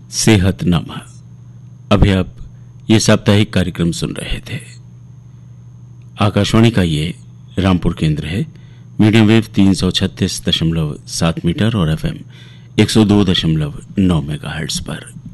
सेहतनामा। अभी आप ये साप्ताहिक कार्यक्रम सुन रहे थे। आकाशवाणी का ये रामपुर केंद्र है। मीडियम वेव 336.7 मीटर और FM 102.9 मेगाहर्ट्ज पर।